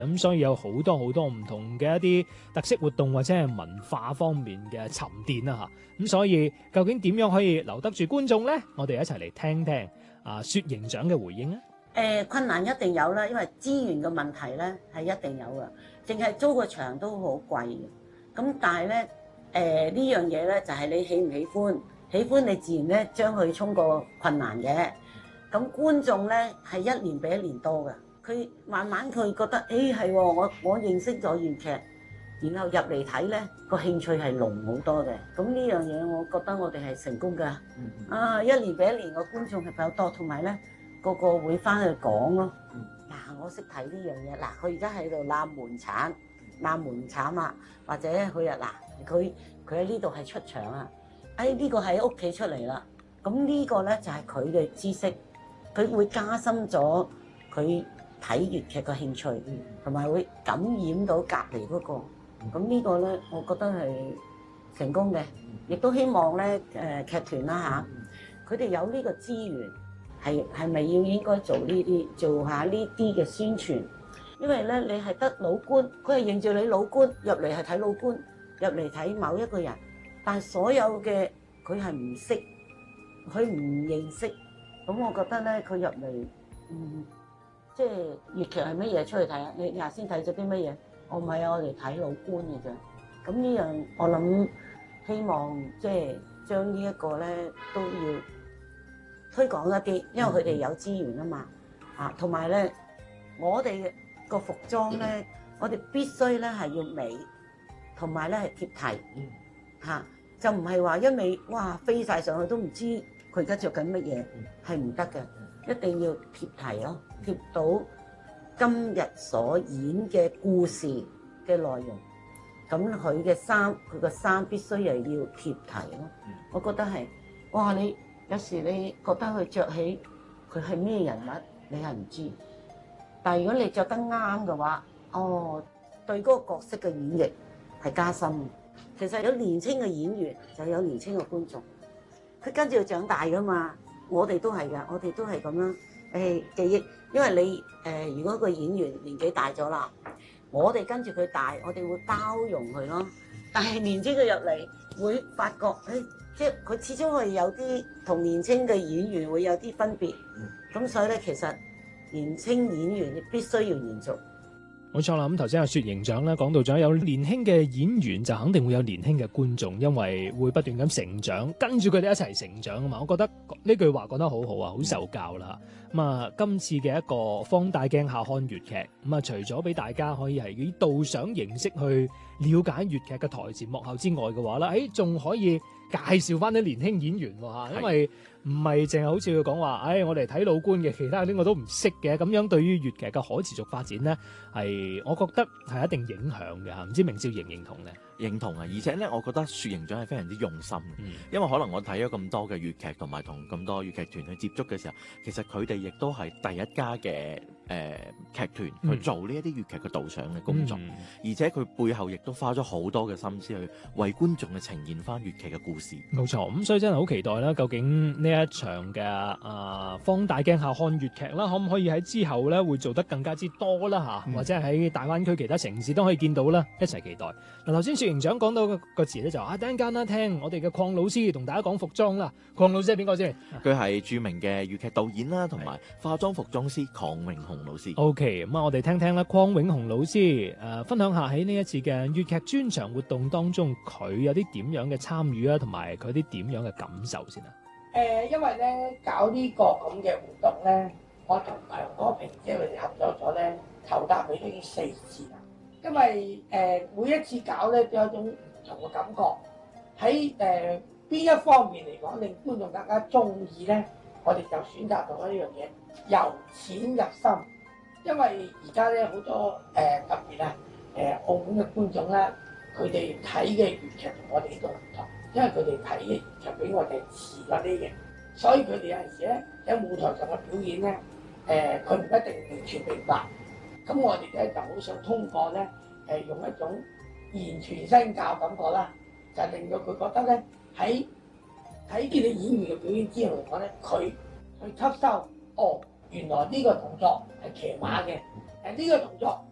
咁所以有好多好多唔同嘅一啲特色活動或者係文化方面嘅沉澱啦嚇。咁所以究竟點樣可以留得住觀眾呢？我哋一齊嚟聽聽雪營長嘅回應啊！ 困難一定有啦，因為資源嘅問題咧係一定有嘅，淨係租個場都好貴嘅。咁但係咧呢樣嘢咧就係你喜唔喜歡，喜歡你自然咧將佢衝過困難嘅。咁觀眾咧係一年比一年多嘅。佢慢慢佢覺得，係喎，我認識咗粵劇，然後入嚟睇咧個興趣係濃好多嘅。咁呢樣嘢，我覺得我哋係成功㗎。一年比一年個觀眾係比較多，同埋咧個個會翻去講咯。我識睇呢樣嘢。佢而家喺度攬門檻啊，或者佢佢喺呢度係出場啊。呢個喺屋企出嚟啦。咁呢個咧就係佢嘅知識，佢會加深咗佢睇粵劇嘅興趣，同埋會感染到隔離嗰個。咁呢個咧，我覺得係成功嘅，亦都希望咧劇團啦嚇，佢哋有呢個資源，係咪要應該做呢啲，做下呢啲嘅宣傳？因為咧你係得老倌，佢係認住你老倌入嚟係睇老倌，入嚟睇某一個人，但係所有嘅佢係唔識，佢唔認識。咁我覺得咧，佢入嚟即係粵劇係乜嘢出去睇啊？你先睇咗啲乜嘢？我唔係啊，我哋睇老倌嘅啫。咁呢樣我諗希望即係將呢一個咧都要推廣一啲，因為佢哋有資源啊嘛。同埋咧，我哋個服裝咧，我哋必須咧係要美，同埋咧係貼題就唔係話一味哇飛晒上去都唔知佢而家着緊乜嘢，係唔得嘅。一定要貼題咯，貼到今日所演嘅故事嘅內容。咁佢個衫必須又要貼題咯。我覺得係，哇！你有時你覺得佢着起佢係咩人物，你係唔知。但係如果你着得啱嘅話，對嗰個角色嘅演繹係加深。其實有年輕嘅演員就有年輕嘅觀眾，佢跟住要長大噶嘛。我哋都係㗎，我哋都係咁樣記憶。因為你如果個演員年紀大咗啦，我哋跟住佢大，我哋會包容佢咯。但係年輕嘅入嚟會發覺，即係佢始終係有啲同年輕嘅演員會有啲分別。咁所以咧，其實年輕演員必須要延續。 冇錯啦，咁頭先阿雪營長咧講到咗有年輕嘅演員就肯定會有年輕嘅觀眾，因為會不斷咁成長，跟住佢哋一齊成長啊嘛。我覺得呢句話講得好好啊，好受教啦。今次嘅一個放大鏡下看粵劇，除咗俾大家可以係以導賞形式去了解粵劇嘅台前幕後之外嘅話咧，仲可以介紹翻啲年輕演員喎，因為唔係淨係好似佢講話，我哋睇老倌嘅，其他啲我都唔識嘅。咁樣對於粵劇嘅可持續發展呢，係我覺得係一定影響嘅嚇。唔知明少認唔認同呢？ 認同啊！而且咧，我覺得雪營長係非常之用心嘅，因為可能我睇咗咁多嘅粵劇，同埋同咁多粵劇團去接觸嘅時候，其實佢哋亦都係第一家嘅劇團去做呢一啲粵劇嘅導賞嘅工作，而且佢背後亦都花咗好多嘅心思去為觀眾去呈現翻粵劇嘅故事。 冇錯，咁所以真係好期待啦！究竟呢一場嘅放大鏡下看粵劇啦，可唔可以喺之後咧會做得更加之多啦嚇？或者喺大灣區其他城市都可以見到啦，一齊期待。嗱，頭先雪營長講到個詞咧就話等陣間啦，聽我哋嘅鄺老師同大家講服裝啦。鄺老師係邊個先？ 佢係著名嘅粵劇導演啦，同埋化妝服裝師鄺永紅老師。 OK，咁我哋聽聽啦，鄺永紅老師分享下喺呢一次嘅粵劇專場活動當中，佢有啲點樣嘅參與啊，同埋佢啲點樣嘅感受先啊？ 因為咧搞呢個咁嘅活動咧，我同強哥平姐佢哋合作咗咧，頭搭尾都已經4次啦。因為每一次搞咧都有一種唔同嘅感覺，喺邊一方面嚟講令觀眾更加中意咧，我哋就選擇咗呢樣嘢，由淺入深。因為而家咧好多特別啊澳門嘅觀眾咧，佢哋睇嘅粵劇同我哋呢度唔同，因為佢哋睇嘅粵劇比我哋遲嗰啲嘅，所以佢哋有陣時咧喺舞台上嘅表演咧，佢唔一定完全明白。咁我哋咧就好想通過咧用一種言傳身教感覺啦，就令到佢覺得咧喺睇見你演員嘅表演之後嚟講咧，佢去吸收原來呢個動作係騎馬嘅，呢個動作